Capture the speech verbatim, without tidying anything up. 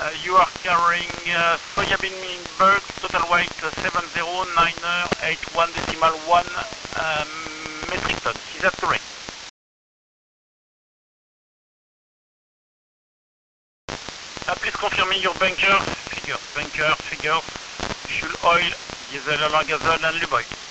Uh, you are carrying uh, soybean bulk, total weight uh, seven zero nine eight one decimal one um, metric tons. Is that correct? Uh, please confirm me your bunkers, figures, bunkers, figures, fuel oil, diesel, gasoil and lube oil.